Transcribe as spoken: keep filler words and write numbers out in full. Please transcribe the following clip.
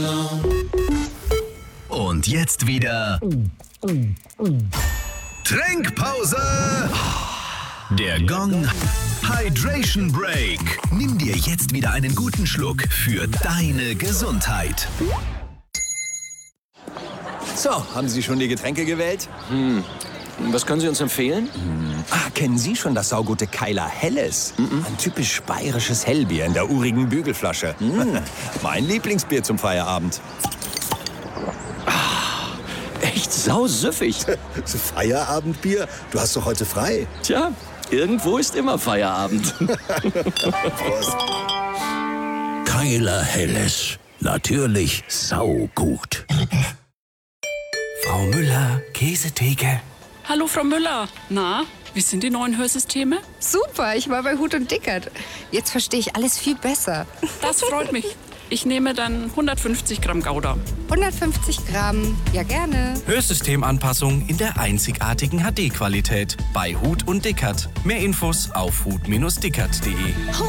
Und jetzt wieder Trinkpause. Der Gong Hydration Break. Nimm dir jetzt wieder einen guten Schluck für deine Gesundheit. So, haben Sie schon die Getränke gewählt? Hm. Was können Sie uns empfehlen? Hm. Ah, kennen Sie schon das saugute Keiler Helles? Mm-mm. Ein typisch bayerisches Hellbier in der urigen Bügelflasche. Mm. Mein Lieblingsbier zum Feierabend. Ah, echt sausüffig. Feierabendbier? Du hast doch heute frei. Tja, irgendwo ist immer Feierabend. Prost. Keiler Helles. Natürlich saugut. Frau Müller, Käsetheke. Hallo Frau Müller. Na, wie sind die neuen Hörsysteme? Super, ich war bei Huth und Dickert. Jetzt verstehe ich alles viel besser. Das freut mich. Ich nehme dann hundertfünfzig Gramm Gouda. hundertfünfzig Gramm, ja gerne. Hörsystemanpassung in der einzigartigen H D-Qualität bei Huth und Dickert. Mehr Infos auf huth Bindestrich dickert punkt de.